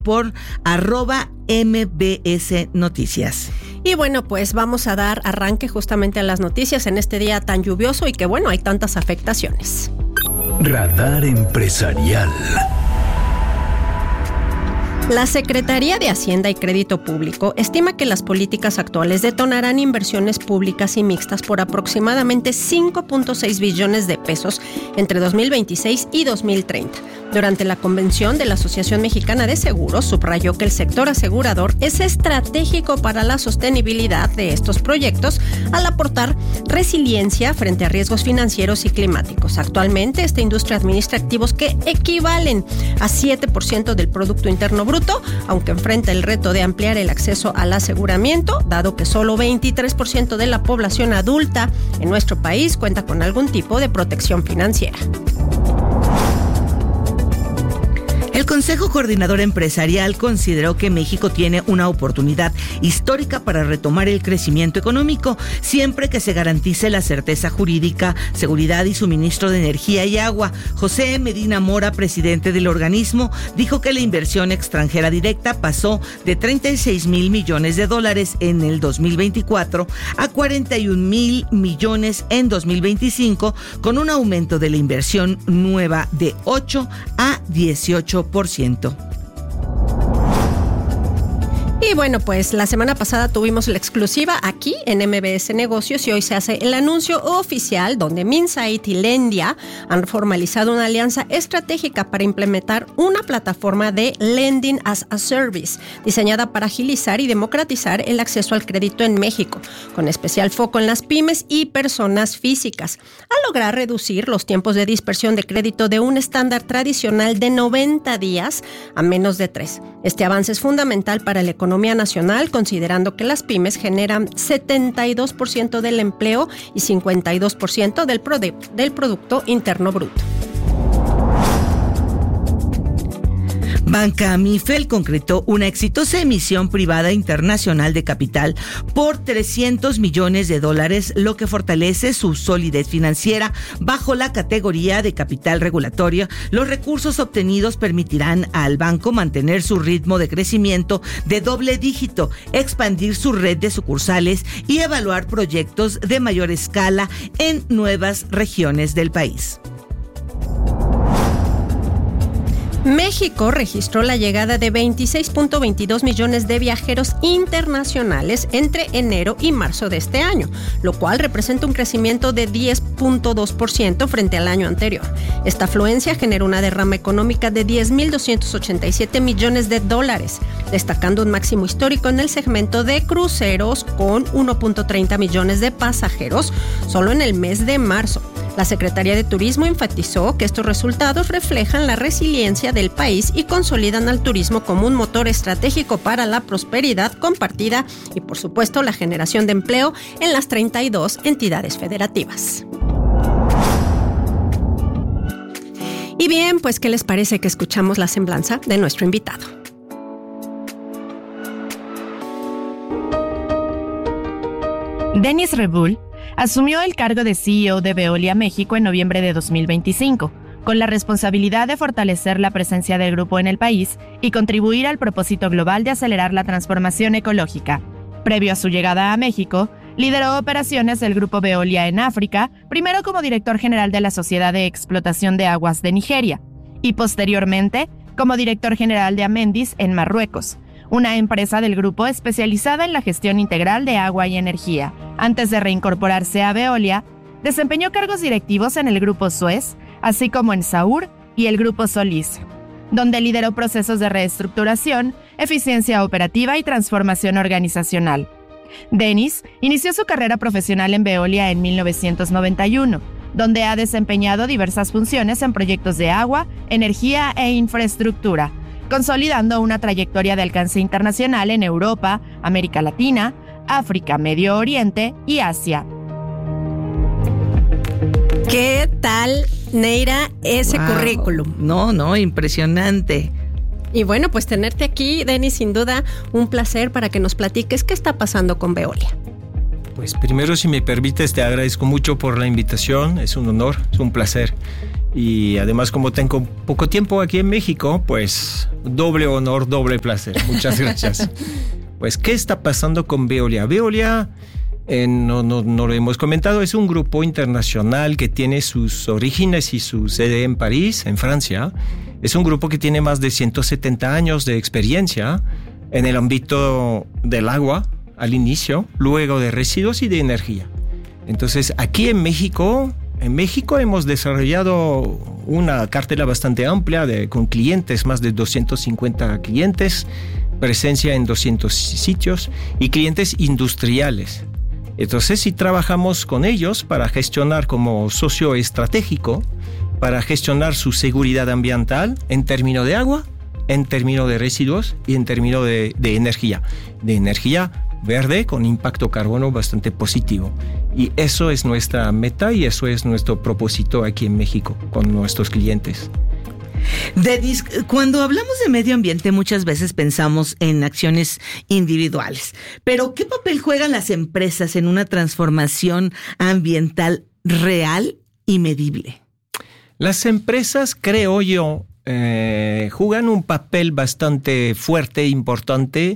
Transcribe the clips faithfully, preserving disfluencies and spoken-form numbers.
por arroba M B S Noticias. Y bueno, pues vamos a dar arranque justamente a las noticias en este día tan lluvioso y que bueno, hay tantas afectaciones. Radar Empresarial. La Secretaría de Hacienda y Crédito Público estima que las políticas actuales detonarán inversiones públicas y mixtas por aproximadamente cinco punto seis billones de pesos entre dos mil veintiséis y dos mil treinta. Durante la convención de la Asociación Mexicana de Seguros, subrayó que el sector asegurador es estratégico para la sostenibilidad de estos proyectos al aportar resiliencia frente a riesgos financieros y climáticos. Actualmente, esta industria administra activos que equivalen a siete por ciento del Producto Interno Bruto, aunque enfrenta el reto de ampliar el acceso al aseguramiento, dado que solo veintitrés por ciento de la población adulta en nuestro país cuenta con algún tipo de protección financiera. El Consejo Coordinador Empresarial consideró que México tiene una oportunidad histórica para retomar el crecimiento económico, siempre que se garantice la certeza jurídica, seguridad y suministro de energía y agua. José Medina Mora, presidente del organismo, dijo que la inversión extranjera directa pasó de treinta y seis mil millones de dólares en el dos mil veinticuatro a cuarenta y un mil millones en dos mil veinticinco, con un aumento de la inversión nueva de ocho a dieciocho por ciento. Y bueno, pues la semana pasada tuvimos la exclusiva aquí en M B S Negocios y hoy se hace el anuncio oficial donde Minsight y Lendia han formalizado una alianza estratégica para implementar una plataforma de Lending as a Service diseñada para agilizar y democratizar el acceso al crédito en México, con especial foco en las pymes y personas físicas, a lograr reducir los tiempos de dispersión de crédito de un estándar tradicional de noventa días a menos de tres. Este avance es fundamental para la economía nacional, considerando que las pymes generan setenta y dos por ciento del empleo y cincuenta y dos por ciento del, produ- del Producto Interno Bruto. Banca Mifel concretó una exitosa emisión privada internacional de capital por trescientos millones de dólares, lo que fortalece su solidez financiera. Bajo la categoría de capital regulatorio, los recursos obtenidos permitirán al banco mantener su ritmo de crecimiento de doble dígito, expandir su red de sucursales y evaluar proyectos de mayor escala en nuevas regiones del país. México registró la llegada de veintiséis punto veintidós millones de viajeros internacionales entre enero y marzo de este año, lo cual representa un crecimiento de diez punto dos por ciento frente al año anterior. Esta afluencia generó una derrama económica de diez mil doscientos ochenta y siete millones de dólares, destacando un máximo histórico en el segmento de cruceros con uno punto treinta millones de pasajeros solo en el mes de marzo. La Secretaría de Turismo enfatizó que estos resultados reflejan la resiliencia del país y consolidan al turismo como un motor estratégico para la prosperidad compartida y, por supuesto, la generación de empleo en las treinta y dos entidades federativas. Y bien, pues, ¿qué les parece que escuchamos la semblanza de nuestro invitado? Denis Rebull asumió el cargo de C E O de Veolia México en noviembre de dos mil veinticinco, con la responsabilidad de fortalecer la presencia del grupo en el país y contribuir al propósito global de acelerar la transformación ecológica. Previo a su llegada a México, lideró operaciones del grupo Veolia en África, primero como director general de la Sociedad de Explotación de Aguas de Nigeria, y posteriormente como director general de Amendis en Marruecos, una empresa del grupo especializada en la gestión integral de agua y energía. Antes de reincorporarse a Veolia, desempeñó cargos directivos en el Grupo Suez, así como en Saur y el Grupo Solís, donde lideró procesos de reestructuración, eficiencia operativa y transformación organizacional. Denis inició su carrera profesional en Veolia en mil novecientos noventa y uno, donde ha desempeñado diversas funciones en proyectos de agua, energía e infraestructura, consolidando una trayectoria de alcance internacional en Europa, América Latina, África, Medio Oriente y Asia. ¿Qué tal, Neira, ese wow. currículum? No, no, impresionante. Y bueno, pues tenerte aquí, Denis, sin duda un placer para que nos platiques qué está pasando con Veolia. Pues primero, si me permites, te agradezco mucho por la invitación, es un honor, es un placer. Y además, como tengo poco tiempo aquí en México, pues doble honor, doble placer. Muchas gracias. Pues, ¿qué está pasando con Veolia? Veolia, eh, no, no, no lo hemos comentado, es un grupo internacional que tiene sus orígenes y su sede en París, en Francia. Es un grupo que tiene más de ciento setenta años de experiencia en el ámbito del agua al inicio, luego de residuos y de energía. Entonces, aquí en México, en México hemos desarrollado una cartera bastante amplia de, con clientes, más de doscientos cincuenta clientes, presencia en doscientos sitios y clientes industriales. Entonces, sí trabajamos con ellos para gestionar como socio estratégico, para gestionar su seguridad ambiental en términos de agua, en términos de residuos y en términos de, de energía. De energía verde con impacto carbono bastante positivo. Y eso es nuestra meta y eso es nuestro propósito aquí en México con nuestros clientes. Denis, cuando hablamos de medio ambiente muchas veces pensamos en acciones individuales, pero ¿qué papel juegan las empresas en una transformación ambiental real y medible? Las empresas, creo yo, eh, juegan un papel bastante fuerte, importante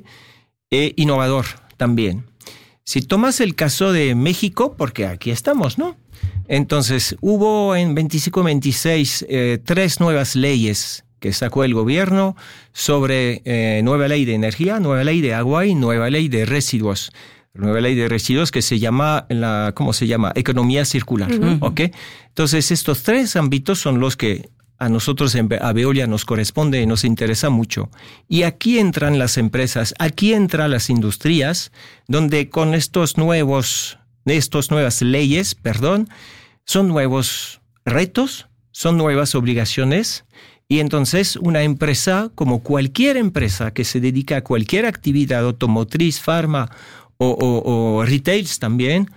e innovador también. Si tomas el caso de México, porque aquí estamos, ¿no? Entonces, hubo en veinticinco veintiséis eh, tres nuevas leyes que sacó el gobierno sobre eh, nueva ley de energía, nueva ley de agua y nueva ley de residuos. Nueva ley de residuos que se llama, la, ¿cómo se llama? Economía circular, uh-huh. ¿Ok? Entonces, estos tres ámbitos son los que a nosotros en, a Veolia nos corresponde y nos interesa mucho. Y aquí entran las empresas, aquí entran las industrias, donde con estos nuevos, estas nuevas leyes, perdón, son nuevos retos, son nuevas obligaciones. Y entonces una empresa, como cualquier empresa que se dedica a cualquier actividad automotriz, farma o, o, o retails también,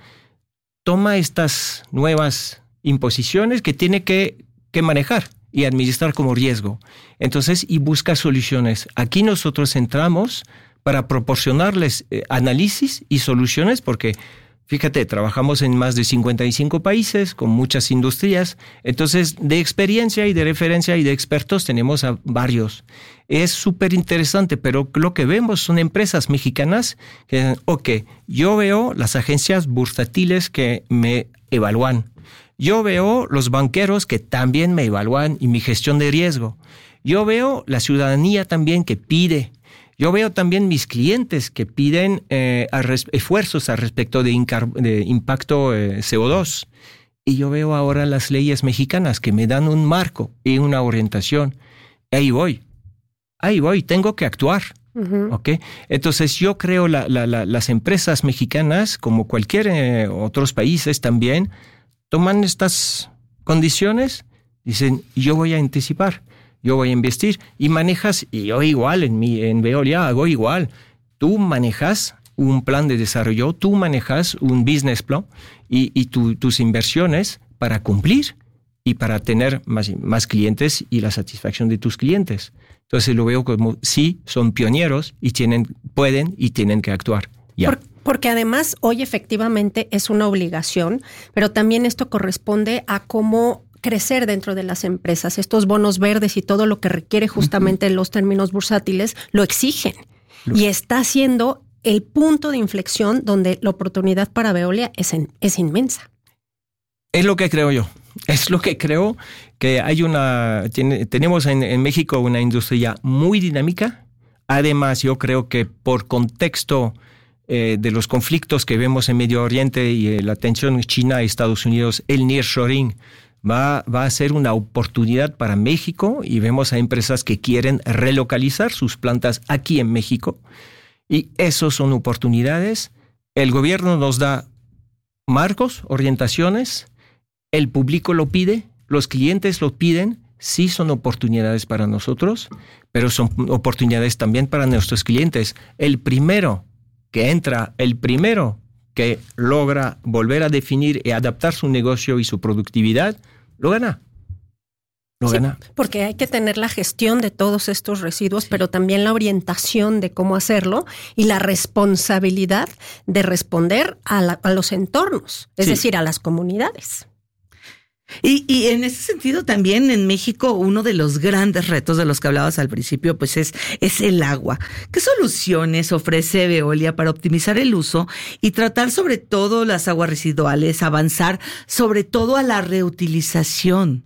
toma estas nuevas imposiciones que tiene que, que manejar y administrar como riesgo. Entonces, y busca soluciones. Aquí nosotros entramos para proporcionarles eh, análisis y soluciones, porque fíjate, trabajamos en más de cincuenta y cinco países, con muchas industrias. Entonces, de experiencia y de referencia y de expertos tenemos a varios. Es súper interesante, pero lo que vemos son empresas mexicanas que dicen, ok, yo veo las agencias bursátiles que me evalúan. Yo veo los banqueros que también me evalúan y mi gestión de riesgo. Yo veo la ciudadanía también que pide. Yo veo también mis clientes que piden eh, a res- esfuerzos al respecto de, incar- de impacto eh, C O dos. Y yo veo ahora las leyes mexicanas que me dan un marco y una orientación. Ahí voy. Ahí voy. Tengo que actuar. Uh-huh. ¿Okay? Entonces yo creo la, la, la, las empresas mexicanas, como cualquier eh, otros países también, toman estas condiciones, dicen, yo voy a anticipar, yo voy a investir, y manejas, y yo igual, en, mi, en Veolia hago igual, tú manejas un plan de desarrollo, tú manejas un business plan y, y tu, tus inversiones para cumplir y para tener más, más clientes y la satisfacción de tus clientes. Entonces lo veo como, sí, son pioneros y tienen, pueden y tienen que actuar. Ya. Por, porque además hoy efectivamente es una obligación, pero también esto corresponde a cómo crecer dentro de las empresas. Estos bonos verdes y todo lo que requiere justamente uh-huh. los términos bursátiles lo exigen. Lo... Y está siendo el punto de inflexión donde la oportunidad para Veolia es, en, es inmensa. Es lo que creo yo. Es lo que creo que hay una... Tiene, tenemos en, en México una industria muy dinámica. Además, yo creo que por contexto Eh, de los conflictos que vemos en Medio Oriente y eh, la tensión China-Estados Unidos, el nearshoring va, va a ser una oportunidad para México y vemos a empresas que quieren relocalizar sus plantas aquí en México y eso son oportunidades. El gobierno nos da marcos, orientaciones, el público lo pide, los clientes lo piden, sí son oportunidades para nosotros, pero son oportunidades también para nuestros clientes. El primero que entra, el primero que logra volver a definir y adaptar su negocio y su productividad, lo gana. Lo sí, gana. Porque hay que tener la gestión de todos estos residuos, sí. pero también la orientación de cómo hacerlo y la responsabilidad de responder a, la, a los entornos, es sí. decir, a las comunidades. Y, y en ese sentido también en México uno de los grandes retos de los que hablabas al principio pues es, es el agua. ¿Qué soluciones ofrece Veolia para optimizar el uso y tratar sobre todo las aguas residuales, avanzar sobre todo a la reutilización?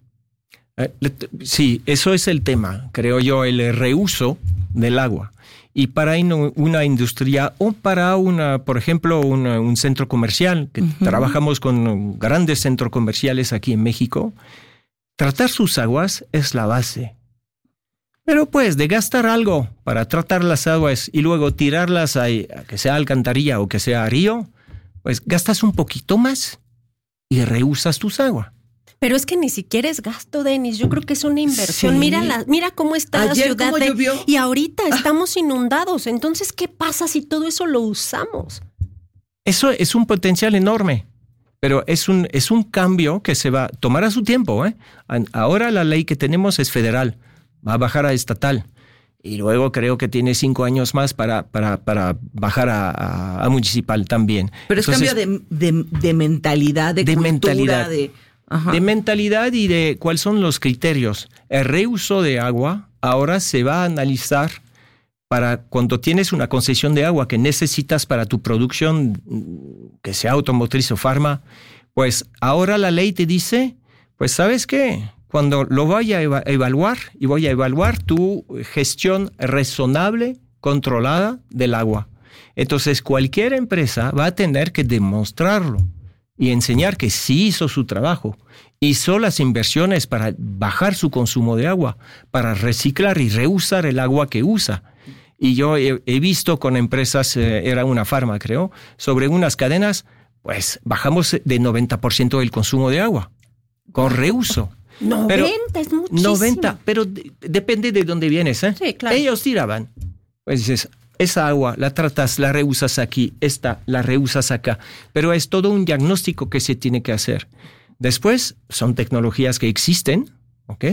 Sí, eso es el tema, creo yo, el reuso del agua. Y para una industria o para, una, por ejemplo, una, un centro comercial, que uh-huh. trabajamos con grandes centros comerciales aquí en México, tratar sus aguas es la base. Pero pues de gastar algo para tratar las aguas y luego tirarlas a, a que sea alcantarilla o que sea río, pues gastas un poquito más y reusas tus aguas. Pero es que ni siquiera es gasto, Denis. Yo creo que es una inversión. Sí. Mira, la, mira cómo está Ayer, la ciudad ¿cómo de, llovió? Y ahorita ah. estamos inundados. Entonces, ¿qué pasa si todo eso lo usamos? Eso es un potencial enorme, pero es un, es un cambio que se va a tomar a su tiempo, ¿eh? Ahora la ley que tenemos es federal, va a bajar a estatal. Y luego creo que tiene cinco años más para, para, para bajar a, a, a municipal también. Pero es Entonces, cambio de, de, de mentalidad, de, de cultura, mentalidad. de... Ajá. De mentalidad y de cuáles son los criterios. El reuso de agua ahora se va a analizar para cuando tienes una concesión de agua que necesitas para tu producción, que sea automotriz o farma, pues ahora la ley te dice, pues ¿sabes qué? Cuando lo vaya a evaluar, y voy a evaluar tu gestión razonable, controlada del agua. Entonces cualquier empresa va a tener que demostrarlo y enseñar que sí hizo su trabajo, hizo las inversiones para bajar su consumo de agua, para reciclar y reusar el agua que usa. Y yo he, he visto con empresas, eh, era una farma creo, sobre unas cadenas, pues bajamos de noventa por ciento del consumo de agua, con reuso. noventa pero, es muchísimo. noventa, pero de, depende de dónde vienes, ¿eh? Sí, claro. Ellos tiraban. Pues dices, esa agua la tratas, la reusas aquí, esta la reusas acá. Pero es todo un diagnóstico que se tiene que hacer. Después, son tecnologías que existen, ¿ok?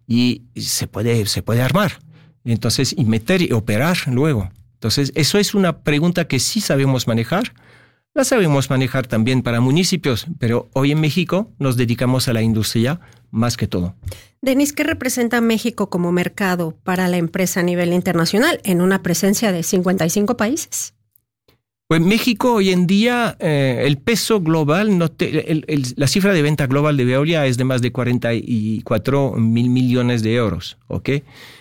Y se puede, se puede armar. Entonces, y meter y operar luego. Entonces, eso es una pregunta que sí sabemos manejar. La sabemos manejar también para municipios, pero hoy en México nos dedicamos a la industria más que todo. Denis, ¿qué representa México como mercado para la empresa a nivel internacional en una presencia de cincuenta y cinco países? Pues México hoy en día, eh, el peso global, no te, el, el, la cifra de venta global de Veolia es de más de cuarenta y cuatro mil millones de euros, ¿ok?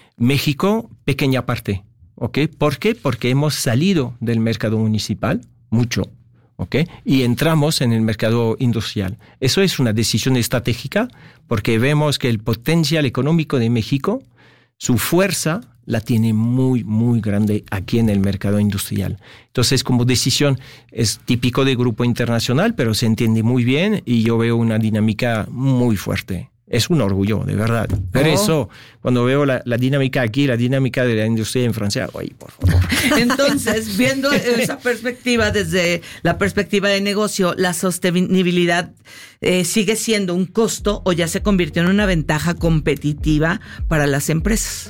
México, pequeña parte, ¿ok? ¿Por qué? Porque hemos salido del mercado municipal, mucho. ¿Okay? Y entramos en el mercado industrial. Eso es una decisión estratégica porque vemos que el potencial económico de México, su fuerza la tiene muy, muy grande aquí en el mercado industrial. Entonces, como decisión, es típico de Grupo Internacional, pero se entiende muy bien y yo veo una dinámica muy fuerte. Es un orgullo, de verdad. Pero oh. eso, cuando veo la, la dinámica aquí, la dinámica de la industria en Francia, ¡ay, por favor! Entonces, viendo esa perspectiva desde la perspectiva de negocio, ¿la sostenibilidad eh, sigue siendo un costo o ya se convirtió en una ventaja competitiva para las empresas?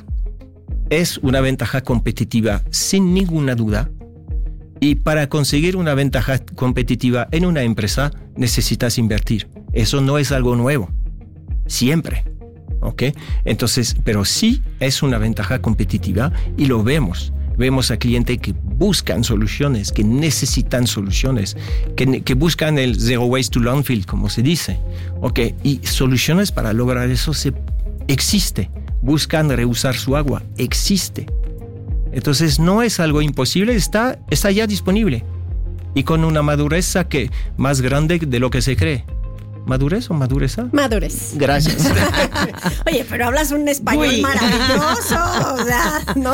Es una ventaja competitiva, sin ninguna duda. Y para conseguir una ventaja competitiva en una empresa, necesitas invertir. Eso no es algo nuevo. Siempre, ¿ok? Entonces, pero sí es una ventaja competitiva y lo vemos. Vemos a clientes que buscan soluciones, que necesitan soluciones, que, que buscan el zero waste to landfill, como se dice, ¿ok? Y soluciones para lograr eso se, existe. Buscan reusar su agua, existe. Entonces, no es algo imposible, está, está ya disponible y con una madurez que más grande de lo que se cree. ¿Madurez o madureza? Madurez. Gracias. Oye, pero hablas un español muy maravilloso, o sea, ¿no?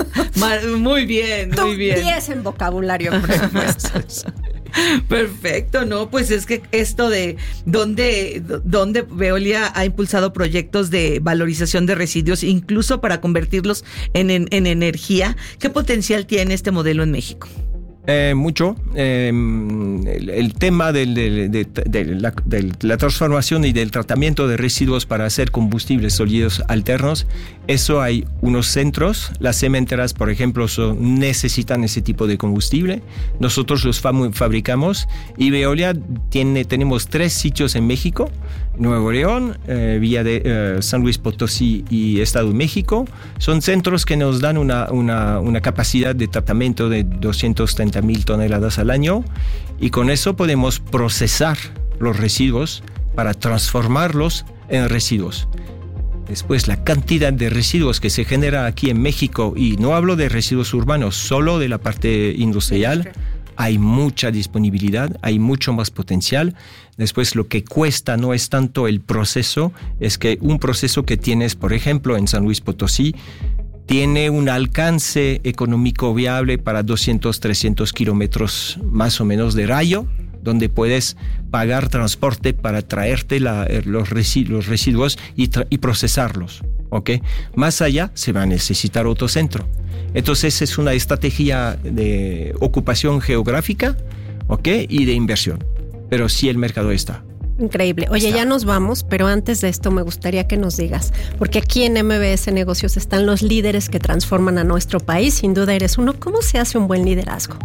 Muy bien, muy Tú bien. diez en vocabulario, por supuesto. Perfecto, ¿no? Pues es que esto de dónde, dónde Veolia ha impulsado proyectos de valorización de residuos, incluso para convertirlos en, en, en energía. ¿Qué potencial tiene este modelo en México? Eh, mucho. Eh, el, el tema del, del, de, de, la, de la transformación y del tratamiento de residuos para hacer combustibles sólidos alternos, eso hay unos centros. Las cementeras, por ejemplo, son, necesitan ese tipo de combustible. Nosotros los fam- fabricamos y Veolia tiene, tenemos tres sitios en México: Nuevo León, eh, Villa de eh, San Luis Potosí y Estado de México. Son centros que nos dan una, una, una capacidad de tratamiento de doscientas treinta mil toneladas al año, y con eso podemos procesar los residuos para transformarlos en residuos. Después, la cantidad de residuos que se genera aquí en México, y no hablo de residuos urbanos, solo de la parte industrial, hay mucha disponibilidad, hay mucho más potencial. Después, lo que cuesta no es tanto el proceso, es que un proceso que tienes, por ejemplo, en San Luis Potosí, tiene un alcance económico viable para doscientos, trescientos kilómetros más o menos de radio, donde puedes pagar transporte para traerte la, los, residu- los residuos y, tra- y procesarlos. ¿Okay? Más allá se va a necesitar otro centro. Entonces es una estrategia de ocupación geográfica, ¿okay? Y de inversión. Pero sí, el mercado está. Increíble. Oye, ya nos vamos, pero antes de esto me gustaría que nos digas, porque aquí en M B S Negocios están los líderes que transforman a nuestro país. Sin duda eres uno. ¿Cómo se hace un buen liderazgo?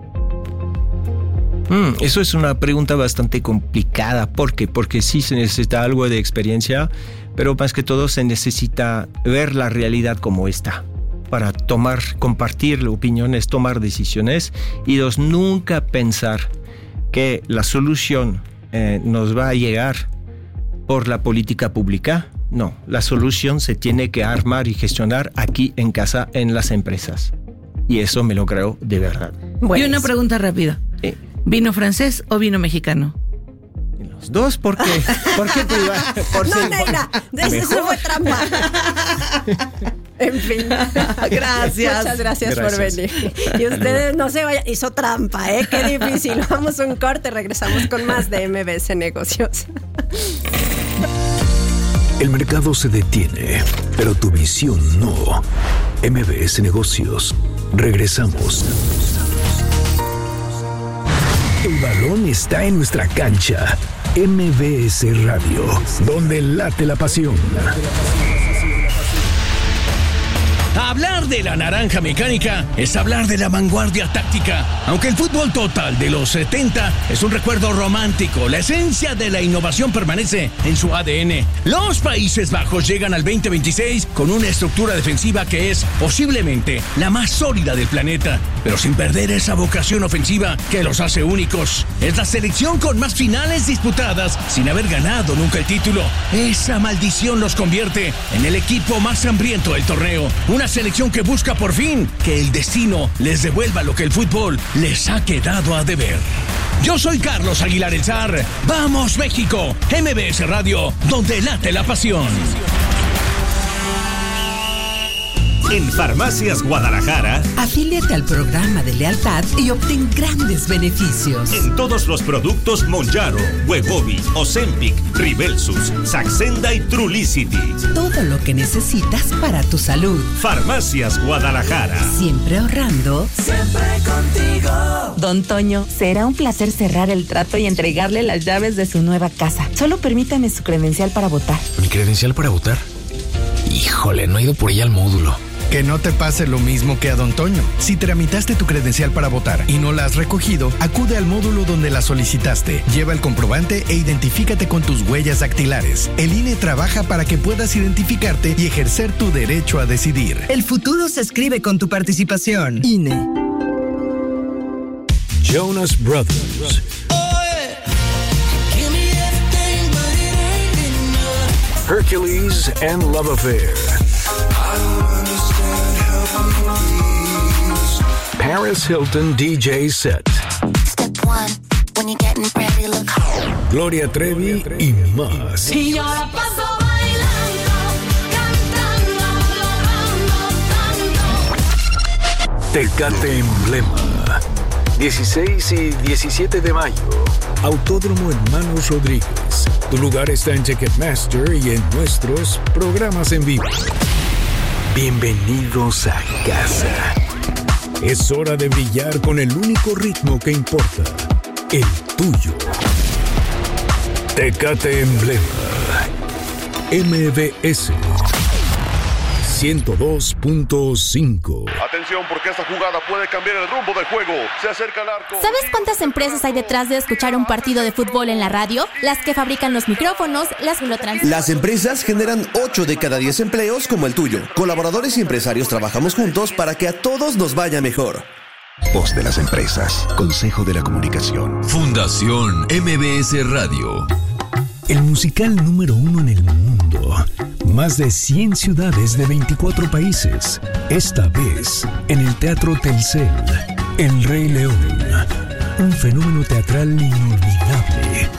Mm, eso es una pregunta bastante complicada. ¿Por qué? Porque sí se necesita algo de experiencia, pero más que todo se necesita ver la realidad como está para tomar, compartir opiniones, tomar decisiones. Y dos, nunca pensar que la solución eh, nos va a llegar por la política pública. No, la solución se tiene que armar y gestionar aquí en casa, en las empresas. Y eso me lo creo de verdad. Bueno, y una pregunta rápida. Eh, ¿Vino francés o vino mexicano? Los dos, ¿por qué? ¿Por qué privar? Por no, ser, Neira, eso fue trampa. En fin. Gracias. Muchas gracias, gracias por venir. Y ustedes no se vayan. Hizo trampa, ¿eh? Qué difícil. Vamos a un corte, regresamos con más de M B S Negocios. El mercado se detiene, pero tu visión no. M B S Negocios. Regresamos. El balón está en nuestra cancha. M B S Radio, donde late la pasión. Hablar de la naranja mecánica es hablar de la vanguardia táctica. Aunque el fútbol total de los setenta es un recuerdo romántico, la esencia de la innovación permanece en su A D N. Los Países Bajos llegan al veinte veintiséis con una estructura defensiva que es posiblemente la más sólida del planeta, pero sin perder esa vocación ofensiva que los hace únicos. Es la selección con más finales disputadas sin haber ganado nunca el título. Esa maldición los convierte en el equipo más hambriento del torneo. Una selección que busca por fin que el destino les devuelva lo que el fútbol les ha quedado a deber. Yo soy Carlos Aguilar El Zar. ¡Vamos, México! M B S Radio, donde late la pasión. En Farmacias Guadalajara, afíliate al programa de lealtad y obtén grandes beneficios. En todos los productos Monjaro, Wegovy, Ozempic, Rybelsus, Saxenda y Trulicity. Todo lo que necesitas para tu salud. Farmacias Guadalajara. Siempre ahorrando. Siempre contigo. Don Toño, será un placer cerrar el trato y entregarle las llaves de su nueva casa. Solo permítame su credencial para votar. ¿Mi credencial para votar? Híjole, no he ido por ella al módulo. Que no te pase lo mismo que a Don Toño. Si tramitaste tu credencial para votar y no la has recogido, acude al módulo donde la solicitaste. Lleva el comprobante e identifícate con tus huellas dactilares. El I N E trabaja para que puedas identificarte y ejercer tu derecho a decidir. El futuro se escribe con tu participación. I N E. Jonas Brothers. Hercules and Love Affair. Paris Hilton D J set. Step one, when you're getting ready, look. Gloria Trevi y más. Y yo la paso bailando, cantando, llorando tanto. Tecate Emblema. dieciséis y diecisiete de mayo. Autódromo Hermanos Rodríguez. Tu lugar está en Ticketmaster y en nuestros programas en vivo. Bienvenidos a casa. Es hora de brillar con el único ritmo que importa, el tuyo. Tecate Emblema. M B S ciento dos punto cinco. Atención, porque esta jugada puede cambiar el rumbo del juego. Se acerca al arco. ¿Sabes cuántas empresas hay detrás de escuchar un partido de fútbol en la radio? Las que fabrican los micrófonos, las que lo transmiten. Las empresas generan ocho de cada diez empleos como el tuyo. Colaboradores y empresarios trabajamos juntos para que a todos nos vaya mejor. Voz de las empresas. Consejo de la Comunicación. Fundación M B S Radio. El musical número uno en el mundo. Más de cien ciudades de veinticuatro países. Esta vez, en el Teatro Telcel, El Rey León. Un fenómeno teatral inolvidable.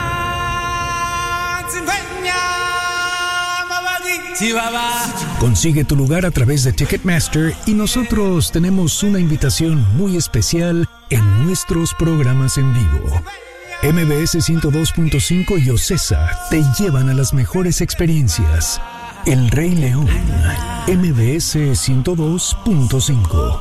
Consigue tu lugar a través de Ticketmaster y nosotros tenemos una invitación muy especial en nuestros programas en vivo. M B S ciento dos punto cinco y Ocesa te llevan a las mejores experiencias. El Rey León, M B S ciento dos punto cinco.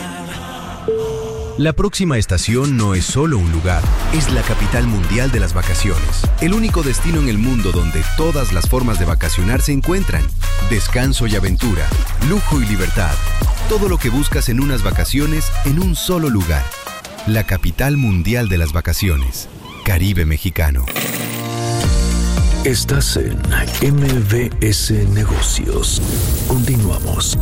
La próxima estación no es solo un lugar, es la capital mundial de las vacaciones. El único destino en el mundo donde todas las formas de vacacionar se encuentran. Descanso y aventura, lujo y libertad. Todo lo que buscas en unas vacaciones en un solo lugar. La capital mundial de las vacaciones. Caribe mexicano. Estás en M B S Negocios. Continuamos.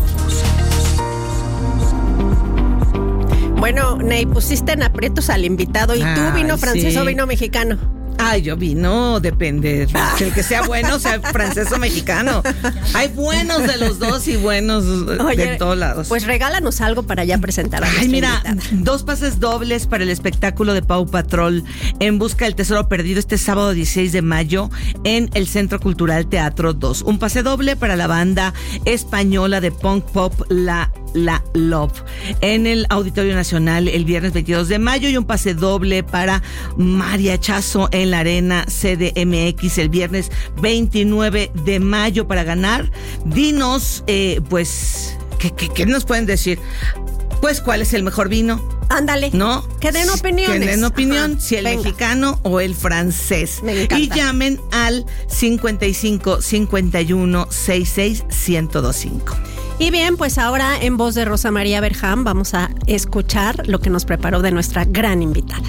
Bueno, Ney, pusiste en aprietos al invitado. ¿Y tú, Ay, vino francés sí. o vino mexicano? Ay, yo vino, depende. El que sea bueno, sea francés o mexicano. Hay buenos de los dos y buenos Oye, de todos lados. Pues regálanos algo para ya presentar a Ay, mira, invitada. dos pases dobles para el espectáculo de Paw Patrol En Busca del Tesoro Perdido este sábado dieciséis de mayo en el Centro Cultural Teatro dos. Un pase doble para la banda española de punk pop La La Love en el Auditorio Nacional el viernes veintidós de mayo y un pase doble para Mariachazo en la Arena C D M X el viernes veintinueve de mayo para ganar. Dinos, eh, pues, ¿qué, qué, ¿qué nos pueden decir? Pues, ¿cuál es el mejor vino? Ándale. ¿No? Que den opiniones. Que den opinión, Ajá, si el venga. mexicano o el francés. Me encanta. Y llamen al cincuenta y cinco cincuenta y uno sesenta y seis ciento veinticinco. Y bien, pues ahora en voz de Rosa María Berján vamos a escuchar lo que nos preparó de nuestra gran invitada.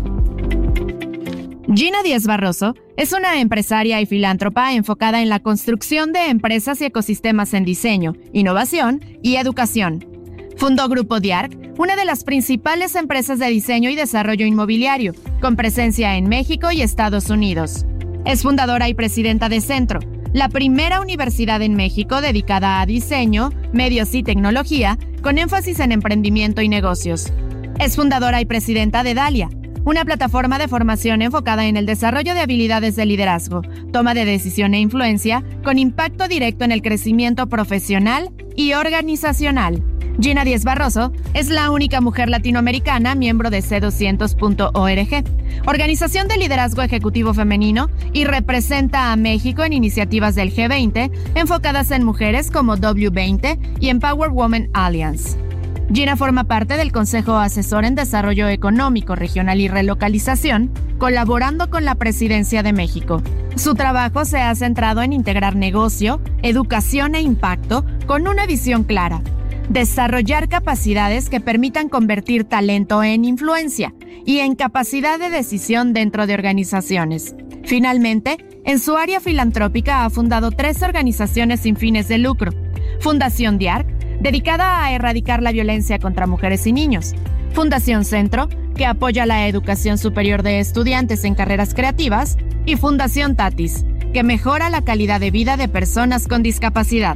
Gina Díez Barroso es una empresaria y filántropa enfocada en la construcción de empresas y ecosistemas en diseño, innovación y educación. Fundó Grupo Diarc, una de las principales empresas de diseño y desarrollo inmobiliario, con presencia en México y Estados Unidos. Es fundadora y presidenta de Centro, la primera universidad en México dedicada a diseño, medios y tecnología, con énfasis en emprendimiento y negocios. Es fundadora y presidenta de Dalia, una plataforma de formación enfocada en el desarrollo de habilidades de liderazgo, toma de decisión e influencia, con impacto directo en el crecimiento profesional y organizacional. Gina Díez Barroso es la única mujer latinoamericana miembro de C doscientos punto org, organización de liderazgo ejecutivo femenino, y representa a México en iniciativas del G veinte enfocadas en mujeres como W veinte y Empower Women Alliance. Gina forma parte del Consejo Asesor en Desarrollo Económico, Regional y Relocalización, colaborando con la Presidencia de México. Su trabajo se ha centrado en integrar negocio, educación e impacto con una visión clara: desarrollar capacidades que permitan convertir talento en influencia y en capacidad de decisión dentro de organizaciones. Finalmente, en su área filantrópica ha fundado tres organizaciones sin fines de lucro: Fundación Diarc, dedicada a erradicar la violencia contra mujeres y niños; Fundación Centro, que apoya la educación superior de estudiantes en carreras creativas; y Fundación Tatis, que mejora la calidad de vida de personas con discapacidad.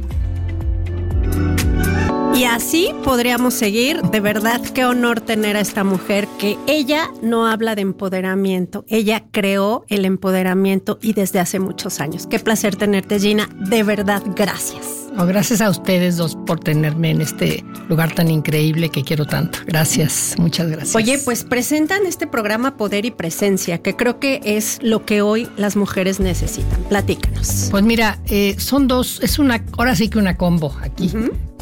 Y así podríamos seguir. De verdad, qué honor tener a esta mujer, que ella no habla de empoderamiento, ella creó el empoderamiento y desde hace muchos años. Qué placer tenerte, Gina. De verdad, gracias. Oh, gracias a ustedes dos por tenerme en este lugar tan increíble que quiero tanto. Gracias, muchas gracias. Oye, pues presentan este programa Poder y Presencia, que creo que es lo que hoy las mujeres necesitan. Platícanos. Pues mira, eh, son dos, es una, ahora sí que una combo aquí. Uh-huh.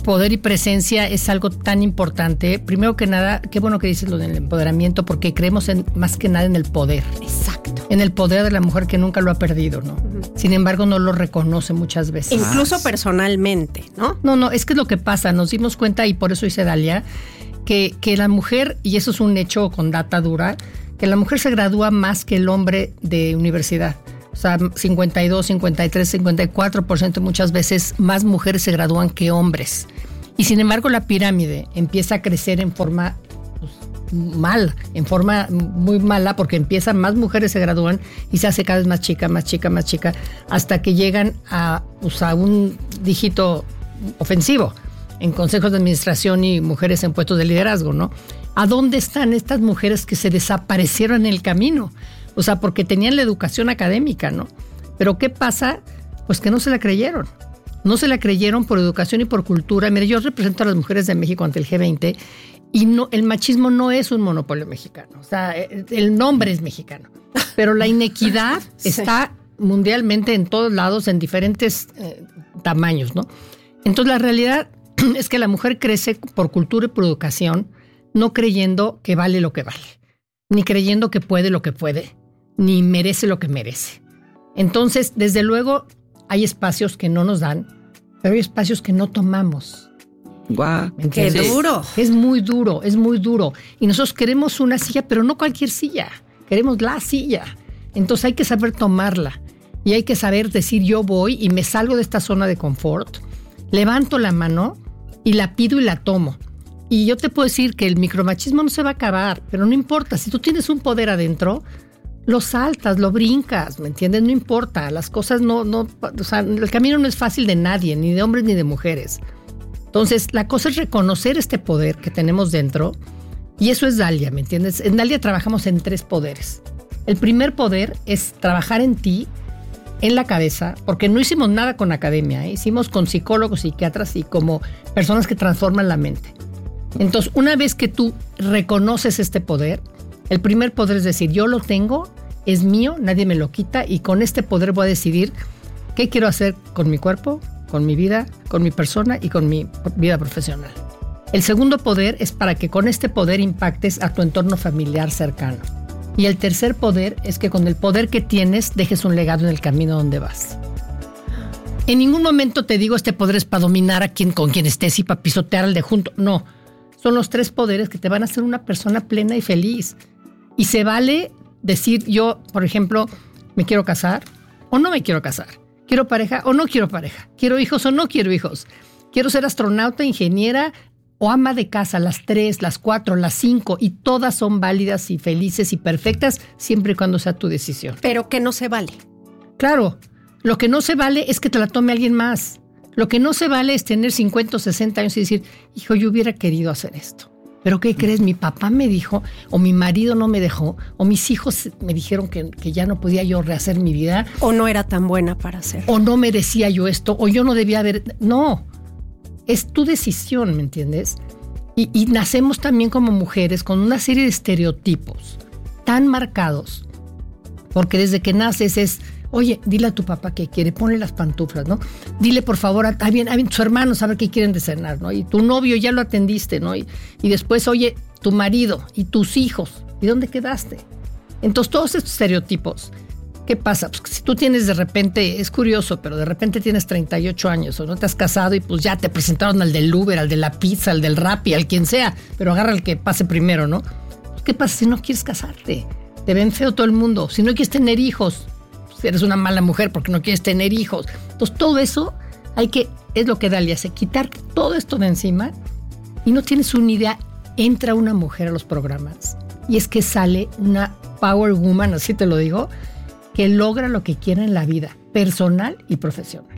poder y presencia es algo tan importante. Primero que nada, qué bueno que dices lo del empoderamiento, porque creemos en, más que nada en el poder. Exacto. En el poder de la mujer que nunca lo ha perdido, ¿no? Uh-huh. Sin embargo, no lo reconoce muchas veces. Incluso personalmente, ¿no? No, no, es que es lo que pasa. Nos dimos cuenta, y por eso hice Dalia, que, que la mujer, y eso es un hecho con data dura, que la mujer se gradúa más que el hombre de universidad. O sea, cincuenta y dos, cincuenta y tres, cincuenta y cuatro por ciento muchas veces más mujeres se gradúan que hombres. Y sin embargo la pirámide empieza a crecer en forma pues, mal, en forma muy mala, porque empiezan, más mujeres se gradúan y se hace cada vez más chica, más chica, más chica, hasta que llegan a, pues, a un dígito ofensivo en consejos de administración y mujeres en puestos de liderazgo, ¿no? ¿A dónde están estas mujeres que se desaparecieron en el camino? O sea, porque tenían la educación académica, ¿no? Pero ¿qué pasa? Pues que no se la creyeron. No se la creyeron por educación y por cultura. Mire, yo represento a las mujeres de México ante el G veinte y no, el machismo no es un monopolio mexicano. O sea, el nombre es mexicano. Pero la inequidad sí. está mundialmente en todos lados, en diferentes eh, tamaños, ¿no? Entonces, la realidad es que la mujer crece por cultura y por educación, no creyendo que vale lo que vale, ni creyendo que puede lo que puede, ni merece lo que merece. Entonces, desde luego, hay espacios que no nos dan, pero hay espacios que no tomamos. ¡Guau! Wow, ¡qué duro! Es muy duro, es muy duro. Y nosotros queremos una silla, pero no cualquier silla. Queremos la silla. Entonces hay que saber tomarla. Y hay que saber decir, yo voy y me salgo de esta zona de confort, levanto la mano y la pido y la tomo. Y yo te puedo decir que el micromachismo no se va a acabar, pero no importa. Si tú tienes un poder adentro, lo saltas, lo brincas, ¿me entiendes? No importa, las cosas no, no, o sea, el camino no es fácil de nadie, ni de hombres ni de mujeres. Entonces, la cosa es reconocer este poder que tenemos dentro, y eso es Dalia, ¿me entiendes? En Dalia trabajamos en tres poderes. El primer poder es trabajar en ti, en la cabeza, porque no hicimos nada con academia, ¿eh? Hicimos con psicólogos, psiquiatras y como personas que transforman la mente. Entonces, una vez que tú reconoces este poder, el primer poder es decir, yo lo tengo, es mío, nadie me lo quita, y con este poder voy a decidir qué quiero hacer con mi cuerpo, con mi vida, con mi persona y con mi vida profesional. El segundo poder es para que con este poder impactes a tu entorno familiar cercano. Y el tercer poder es que con el poder que tienes dejes un legado en el camino donde vas. En ningún momento te digo este poder es para dominar a quien, con quien estés y para pisotear al de junto. No, son los tres poderes que te van a hacer una persona plena y feliz. Y se vale decir yo, por ejemplo, me quiero casar o no me quiero casar. Quiero pareja o no quiero pareja. Quiero hijos o no quiero hijos. Quiero ser astronauta, ingeniera o ama de casa, las tres, las cuatro, las cinco, y todas son válidas y felices y perfectas siempre y cuando sea tu decisión. Pero que no se vale. Claro, lo que no se vale es que te la tome alguien más. Lo que no se vale es tener cincuenta o sesenta años y decir, hijo, yo hubiera querido hacer esto. ¿Pero qué crees? Mi papá me dijo, o mi marido no me dejó, o mis hijos me dijeron que, que ya no podía yo rehacer mi vida. O no era tan buena para hacer. O no merecía yo esto, o yo no debía haber... No, es tu decisión, ¿me entiendes? Y, y nacemos también como mujeres con una serie de estereotipos tan marcados, porque desde que naces es... Oye, dile a tu papá qué quiere, ponle las pantuflas, ¿no? Dile, por favor, a, a, bien, a bien, tus hermanos a ver qué quieren de cenar, ¿no? Y tu novio ya lo atendiste, ¿no? Y, y después, oye, tu marido y tus hijos, ¿y dónde quedaste? Entonces, todos estos estereotipos, ¿qué pasa? Pues si tú tienes de repente, es curioso, pero de repente tienes treinta y ocho años o no te has casado y pues ya te presentaron al del Uber, al de la pizza, al del Rappi, al quien sea, pero agarra al que pase primero, ¿no? Pues, ¿qué pasa si no quieres casarte? Te ven feo todo el mundo. Si no quieres tener hijos, eres una mala mujer porque no quieres tener hijos. Entonces todo eso hay que, es lo que Dalia hace, quitar todo esto de encima y no tienes una idea, entra una mujer a los programas y es que sale una power woman, así te lo digo, que logra lo que quiera en la vida, personal y profesional.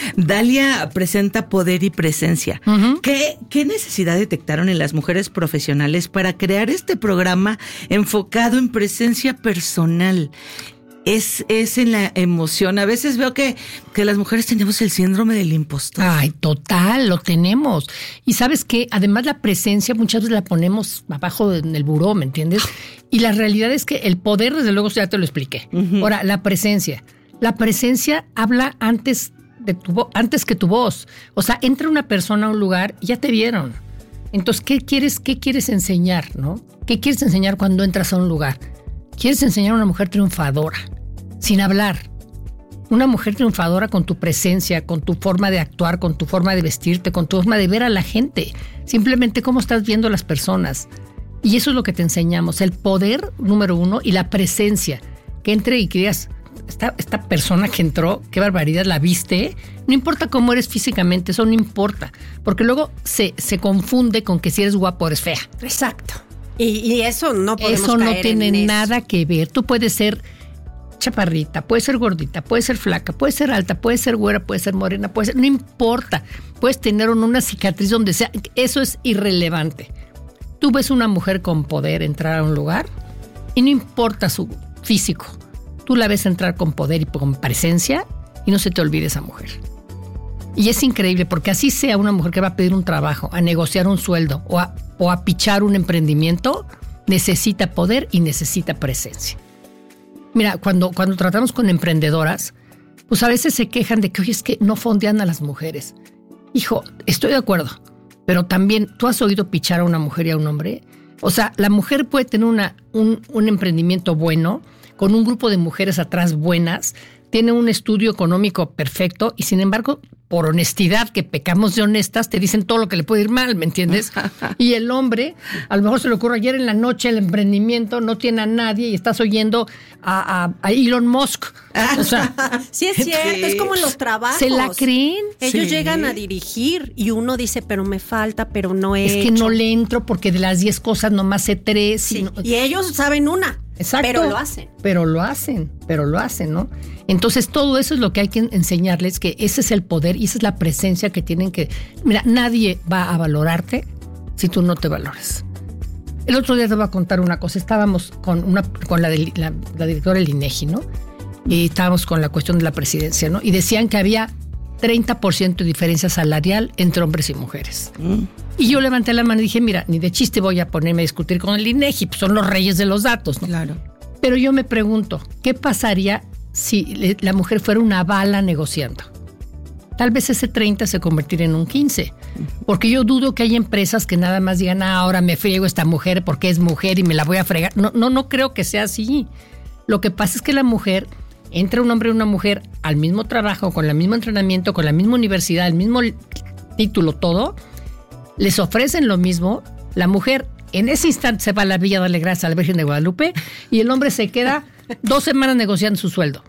Dalia presenta poder y presencia. Uh-huh. ¿Qué, ¿Qué necesidad detectaron en las mujeres profesionales para crear este programa enfocado en presencia personal? Es, es en la emoción. A veces veo que, que las mujeres tenemos el síndrome del impostor. Ay, total, lo tenemos. Y sabes que además la presencia muchas veces la ponemos abajo en el buró, ¿me entiendes? Y la realidad es que el poder, desde luego, ya te lo expliqué. Uh-huh. Ahora, la presencia. La presencia habla antes de tu vo- antes que tu voz. O sea, entra una persona a un lugar y ya te vieron. Entonces, ¿qué quieres, qué quieres enseñar, no? ¿Qué quieres enseñar cuando entras a un lugar? Quieres enseñar a una mujer triunfadora, sin hablar. Una mujer triunfadora con tu presencia, con tu forma de actuar, con tu forma de vestirte, con tu forma de ver a la gente. Simplemente cómo estás viendo a las personas. Y eso es lo que te enseñamos. El poder, número uno, y la presencia. Que entre y que digas, esta, esta persona que entró, qué barbaridad, la viste. No importa cómo eres físicamente, eso no importa. Porque luego se, se confunde con que si eres guapo eres fea. Exacto. Y, y eso no podemos Eso no caer tiene en eso. nada que ver. Tú puedes ser chaparrita, puedes ser gordita, puedes ser flaca, puedes ser alta, puedes ser güera, puedes ser morena, puedes ser, no importa. Puedes tener una cicatriz donde sea. Eso es irrelevante. Tú ves una mujer con poder entrar a un lugar y no importa su físico. Tú la ves entrar con poder y con presencia y no se te olvide esa mujer. Y es increíble porque así sea una mujer que va a pedir un trabajo, a negociar un sueldo o a, o a pichar un emprendimiento, necesita poder y necesita presencia. Mira, cuando, cuando tratamos con emprendedoras, pues a veces se quejan de que, oye, es que no fondean a las mujeres. Hijo, estoy de acuerdo, pero también, ¿tú has oído pichar a una mujer y a un hombre? O sea, la mujer puede tener una, un, un emprendimiento bueno, con un grupo de mujeres atrás buenas, tiene un estudio económico perfecto y sin embargo, por honestidad, que pecamos de honestas, te dicen todo lo que le puede ir mal, ¿me entiendes? Y el hombre, a lo mejor se le ocurre ayer en la noche el emprendimiento, no tiene a nadie y estás oyendo a, a, a Elon Musk. O sea, sí es cierto, sí. Es como en los trabajos. ¿Se la creen? Ellos Sí. llegan a dirigir y uno dice, pero me falta, pero no he Es que hecho. no le entro porque de las diez cosas nomás sé tres. Sí, Y, no- y ellos saben una, Exacto. pero lo hacen. Pero lo hacen, pero lo hacen, ¿no? Entonces todo eso es lo que hay que enseñarles, que ese es el poder y esa es la presencia que tienen que... Mira, nadie va a valorarte si tú no te valoras. El otro día te voy a contar una cosa. Estábamos con una con la, de, la, la directora del INEGI, ¿no? Y estábamos con la cuestión de la presidencia, ¿no? Y decían que había treinta por ciento de diferencia salarial entre hombres y mujeres. Mm. Y yo levanté la mano y dije, mira, ni de chiste voy a ponerme a discutir con el INEGI, pues son los reyes de los datos, ¿no? Claro. Pero yo me pregunto, ¿qué pasaría si le, la mujer fuera una bala negociando? Tal vez ese treinta se convertiría en un quince. Porque yo dudo que haya empresas que nada más digan, ah, ahora me friego esta mujer porque es mujer y me la voy a fregar. No, no, no creo que sea así. Lo que pasa es que la mujer, entra un hombre y una mujer al mismo trabajo, con el mismo entrenamiento, con la misma universidad, el mismo título, todo, les ofrecen lo mismo. La mujer en ese instante se va a la villa a darle gracias a la Virgen de Guadalupe y el hombre se queda dos semanas negociando su sueldo.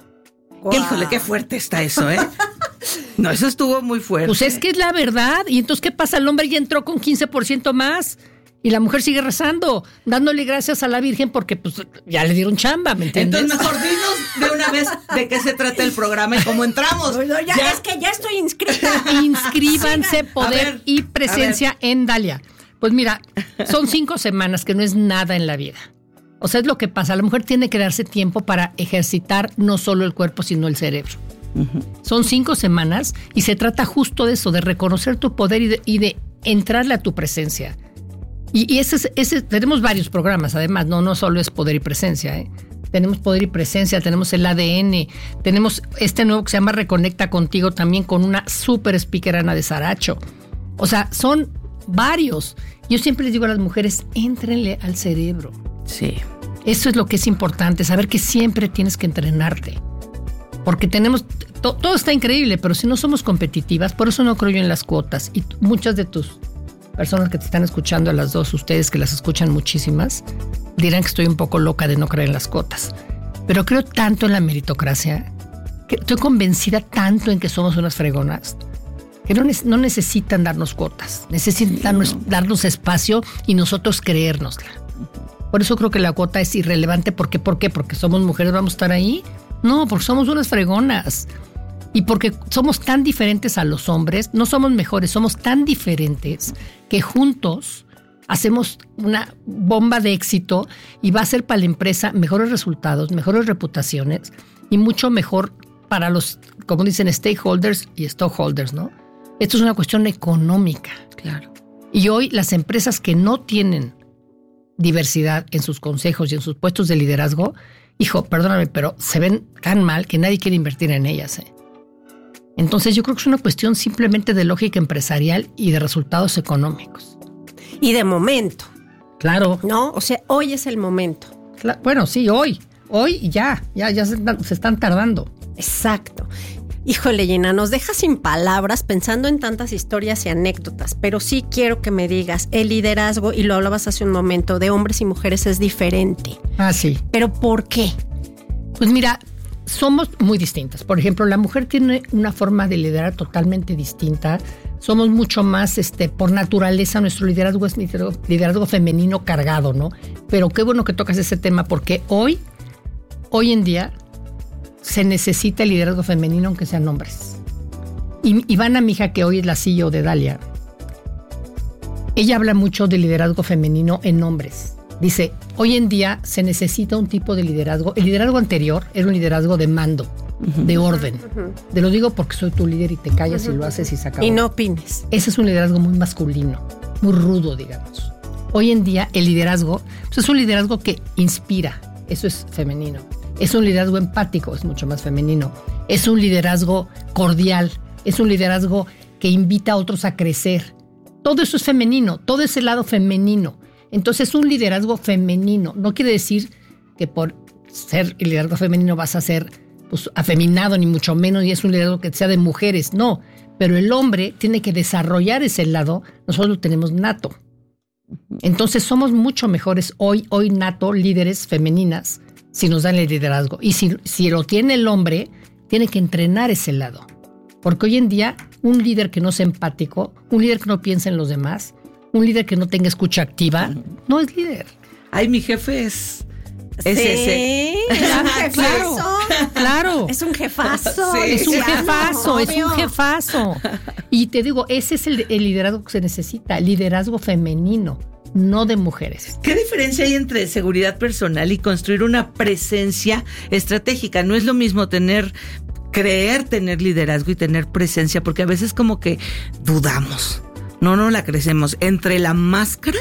Wow. Híjole, qué fuerte está eso, ¿eh? No, eso estuvo muy fuerte. Pues es que es la verdad. Y entonces, ¿qué pasa? El hombre ya entró con quince por ciento más y la mujer sigue rezando, dándole gracias a la Virgen porque pues ya le dieron chamba, ¿me entiendes? Entonces, mejor dinos de una vez de qué se trata el programa y cómo entramos. No, ya, ya. Es que ya estoy inscrita. Inscríbanse, Sigan. poder ver, y presencia en Dalia. Pues mira, son cinco semanas que no es nada en la vida. O sea, es lo que pasa. La mujer tiene que darse tiempo para ejercitar no solo el cuerpo, sino el cerebro. Uh-huh. Son cinco semanas y se trata justo de eso, de reconocer tu poder y de, y de entrarle a tu presencia. Y, y ese, ese, tenemos varios programas, además, no, no solo es poder y presencia, ¿eh? Tenemos poder y presencia, tenemos el A D N, tenemos este nuevo que se llama Reconecta Contigo también con una súper speaker, Ana de Saracho. O sea, son varios. Yo siempre les digo a las mujeres, éntrenle al cerebro. Sí. Eso es lo que es importante, saber que siempre tienes que entrenarte. Porque tenemos, to, todo está increíble, pero si no somos competitivas, por eso no creo yo en las cuotas. Y t- muchas de tus personas que te están escuchando, a las dos, ustedes que las escuchan muchísimas, dirán que estoy un poco loca de no creer en las cuotas. Pero creo tanto en la meritocracia, que estoy convencida tanto en que somos unas fregonas, que no, ne- no necesitan darnos cuotas, necesitan darnos, darnos espacio y nosotros creérnosla. Por eso creo que la cuota es irrelevante. ¿Por qué? ¿Por qué? Porque somos mujeres, vamos a estar ahí. No, porque somos unas fregonas. Y porque somos tan diferentes a los hombres, no somos mejores, somos tan diferentes que juntos hacemos una bomba de éxito y va a ser para la empresa mejores resultados, mejores reputaciones y mucho mejor para los, como dicen, stakeholders y stockholders, ¿no? Esto es una cuestión económica. Claro. Y hoy las empresas que no tienen diversidad en sus consejos y en sus puestos de liderazgo, hijo, perdóname, pero se ven tan mal que nadie quiere invertir en ellas, ¿eh? Entonces yo creo que es una cuestión simplemente de lógica empresarial y de resultados económicos. Y de momento. Claro. ¿No? O sea, hoy es el momento. Claro, bueno, sí, hoy. Hoy y ya. Ya, ya se, se están tardando. Exacto. Híjole, Gina, nos deja sin palabras pensando en tantas historias y anécdotas, pero sí quiero que me digas, el liderazgo, y lo hablabas hace un momento, de hombres y mujeres es diferente. Ah, sí. ¿Pero por qué? Pues mira, somos muy distintas. Por ejemplo, la mujer tiene una forma de liderar totalmente distinta. Somos mucho más, este, por naturaleza, nuestro liderazgo es liderazgo, liderazgo femenino cargado, ¿no? Pero qué bueno que tocas ese tema, porque hoy, hoy en día, se necesita el liderazgo femenino, aunque sean hombres. Y Ivana, mi hija, que hoy es la C E O de Dalia, ella habla mucho de liderazgo femenino en hombres. Dice, hoy en día se necesita un tipo de liderazgo. El liderazgo anterior era un liderazgo de mando, uh-huh. de orden. Uh-huh. Te lo digo porque soy tu líder y te callas uh-huh. y lo haces y se acabó. Y no opines. Ese es un liderazgo muy masculino, muy rudo, digamos. Hoy en día el liderazgo pues es un liderazgo que inspira. Eso es femenino. Es un liderazgo empático, es mucho más femenino. Es un liderazgo cordial. Es un liderazgo que invita a otros a crecer. Todo eso es femenino, todo ese lado femenino. Entonces, un liderazgo femenino no quiere decir que por ser el liderazgo femenino vas a ser pues, afeminado, ni mucho menos, y es un liderazgo que sea de mujeres, no. Pero el hombre tiene que desarrollar ese lado, nosotros lo tenemos nato. Entonces, somos mucho mejores hoy, hoy nato, líderes femeninas, si nos dan el liderazgo. Y si, si lo tiene el hombre, tiene que entrenar ese lado. Porque hoy en día, un líder que no sea empático, un líder que no piense en los demás, un líder que no tenga escucha activa, no es líder. Ay, mi jefe es... Es sí, ese. Es un jefazo. Claro, claro. Es un jefazo. Sí. Es un claro, jefazo, obvio. es un jefazo. Y te digo, ese es el, el liderazgo que se necesita, liderazgo femenino, no de mujeres. ¿Qué diferencia hay entre seguridad personal y construir una presencia estratégica? No es lo mismo tener... creer tener liderazgo y tener presencia, porque a veces como que dudamos. No, no la crecemos. Entre la máscara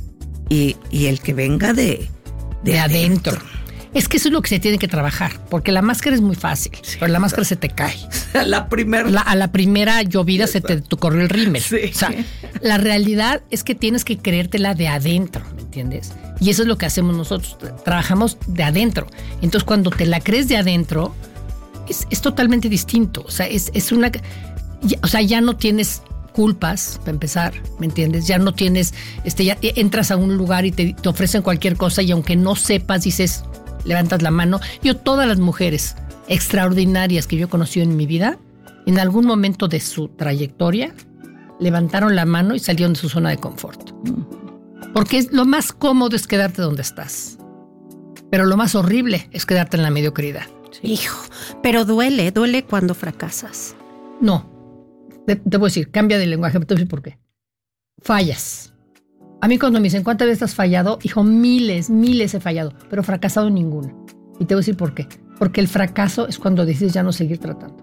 y, y el que venga de, de, de adentro. adentro. Es que eso es lo que se tiene que trabajar, porque la máscara es muy fácil, sí, pero la máscara se te cae. A la primera. La, a la primera llovida se te, te corrió el rímel. Sí. O sea, la realidad es que tienes que creértela de adentro, ¿me entiendes? Y eso es lo que hacemos nosotros. Trabajamos de adentro. Entonces, cuando te la crees de adentro, es, es totalmente distinto. O sea, es, es una... Ya, o sea, ya no tienes culpas, para empezar, ¿me entiendes? Ya no tienes... este ya entras a un lugar y te, te ofrecen cualquier cosa y aunque no sepas, dices... levantas la mano. Yo, todas las mujeres extraordinarias que yo he conocido en mi vida, en algún momento de su trayectoria, levantaron la mano y salieron de su zona de confort. Porque es, lo más cómodo es quedarte donde estás. Pero lo más horrible es quedarte en la mediocridad. Sí. Hijo, pero duele, duele cuando fracasas. No. Te, te voy a decir, cambia de lenguaje, te voy a decir por qué. Fallas. A mí cuando me dicen, ¿cuántas veces has fallado? Hijo, miles, miles he fallado, pero fracasado ninguna. Y te voy a decir por qué. Porque el fracaso es cuando decides ya no seguir tratando.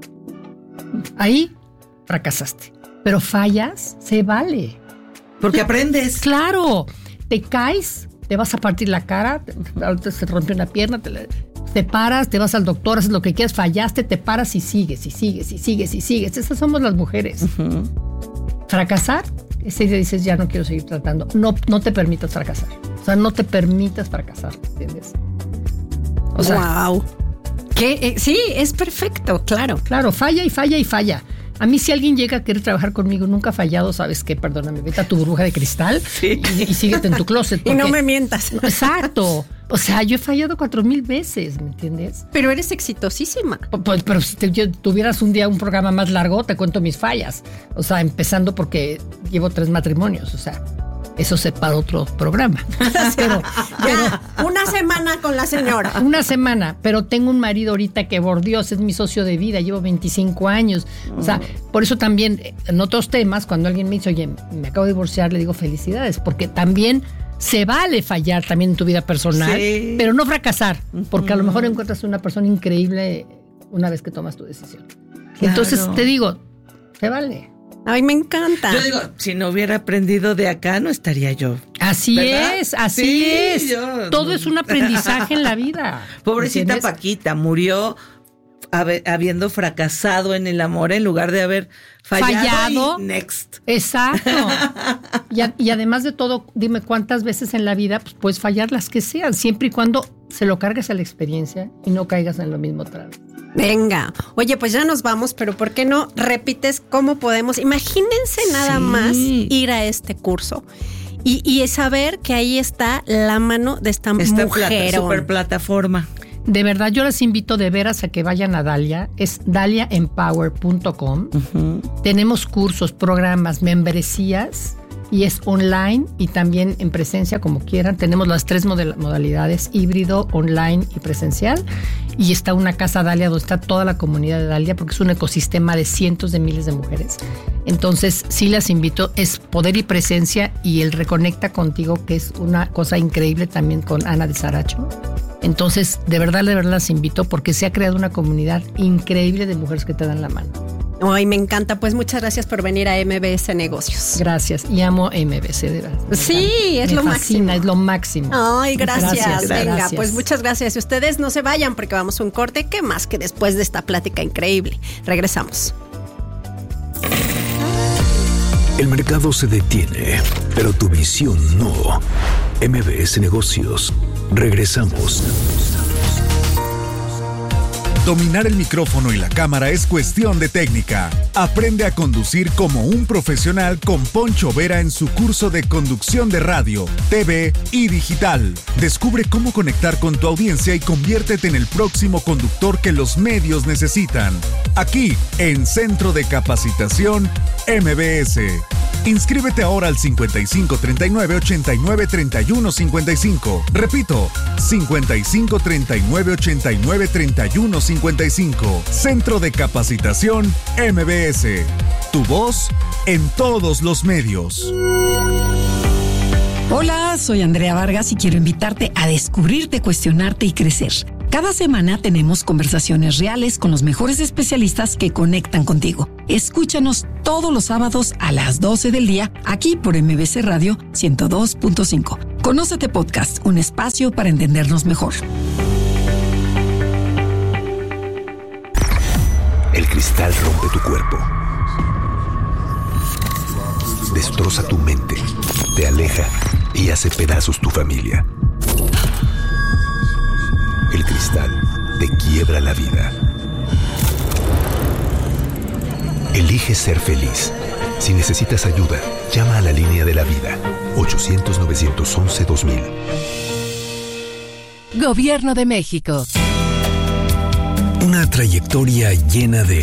Ahí fracasaste. Pero fallas, se vale. Porque aprendes. Claro. Te caes, te vas a partir la cara, te, te, te rompió una pierna, te, te paras, te vas al doctor, haces lo que quieras, fallaste, te paras y sigues, y sigues, y sigues, y sigues. Esas somos las mujeres. Uh-huh. Fracasar, ese día dices, ya no quiero seguir tratando. No, no te permitas fracasar. O sea, no te permitas fracasar, ¿entiendes? O sea, wow. ¿Qué? Eh, sí, es perfecto, claro. Claro, falla y falla y falla. A mí si alguien llega a querer trabajar conmigo, nunca ha fallado, ¿sabes qué? Perdóname, vete a tu burbuja de cristal sí. y, y síguete en tu closet. Porque, y no me mientas. Exacto. O sea, yo he fallado cuatro mil veces, ¿me entiendes? Pero eres exitosísima. Pues, pero si te, yo, tuvieras un día un programa más largo, te cuento mis fallas. O sea, empezando porque llevo tres matrimonios, o sea... Eso se para otro programa. Pero, ya, pero, una semana con la señora. Una semana, pero tengo un marido ahorita que, por Dios, es mi socio de vida, llevo veinticinco años. O sea, por eso también, en otros temas, cuando alguien me dice, oye, me acabo de divorciar, le digo felicidades, porque también se vale fallar también en tu vida personal, sí. pero no fracasar, porque a lo mejor encuentras una persona increíble una vez que tomas tu decisión. Claro. Entonces, te digo, se vale. Ay, me encanta. Yo digo, si no hubiera aprendido de acá, no estaría yo. Así ¿verdad? es, así sí, es. Yo, Todo no. es un aprendizaje en la vida. Pobrecita ¿entiendes? Paquita, murió habiendo fracasado en el amor en lugar de haber fallado, fallado. Y next. Exacto. y, a, y además de todo, dime cuántas veces en la vida pues, puedes fallar las que sean, siempre y cuando se lo cargues a la experiencia y no caigas en lo mismo otra vez. Venga, oye, pues ya nos vamos, pero ¿por qué no repites cómo podemos? Imagínense nada Sí. más ir a este curso y, y saber que ahí está la mano de esta, Esta mujer. plata, super plataforma. De verdad, yo les invito de veras a que vayan a Dalia, es dalia empower punto com. Uh-huh. Tenemos cursos, programas, membresías y es online y también en presencia como quieran. Tenemos las tres model- modalidades, híbrido, online y presencial. Y está una casa Dalia donde está toda la comunidad de Dalia porque es un ecosistema de cientos de miles de mujeres. Entonces, sí las invito, es poder y presencia y el Reconecta Contigo, que es una cosa increíble también con Ana de Saracho. Entonces, de verdad, de verdad las invito porque se ha creado una comunidad increíble de mujeres que te dan la mano. Ay, me encanta. Pues muchas gracias por venir a M B S Negocios. Gracias. Y amo M B S, de verdad. Sí, es me lo fascina, máximo. Es lo máximo. Ay, gracias. Gracias, Venga, gracias. pues muchas gracias. Y ustedes no se vayan porque vamos a un corte. ¿Qué más que después de esta plática increíble? Regresamos. El mercado se detiene, pero tu visión no. M B S Negocios. Regresamos. Dominar el micrófono y la cámara es cuestión de técnica. Aprende a conducir como un profesional con Poncho Vera en su curso de conducción de radio, T V y digital. Descubre cómo conectar con tu audiencia y conviértete en el próximo conductor que los medios necesitan. Aquí, en Centro de Capacitación M B S. Inscríbete ahora al cincuenta y cinco treinta y nueve ochenta y nueve treinta y uno cincuenta y cinco. Repito, cincuenta y cinco treinta y nueve ochenta y nueve treinta y uno cincuenta y cinco. Centro de Capacitación M B S. Tu voz en todos los medios. Hola, soy Andrea Vargas y quiero invitarte a descubrirte, cuestionarte y crecer. Cada semana tenemos conversaciones reales con los mejores especialistas que conectan contigo. Escúchanos todos los sábados a las doce del día aquí por M B S Radio ciento dos punto cinco. Conócete Podcast, un espacio para entendernos mejor. El cristal rompe tu cuerpo. Destroza tu mente, te aleja y hace pedazos tu familia. El cristal te quiebra la vida. Elige ser feliz. Si necesitas ayuda, llama a la línea de la vida. ochocientos nueve once dos mil. Gobierno de México. Una trayectoria llena de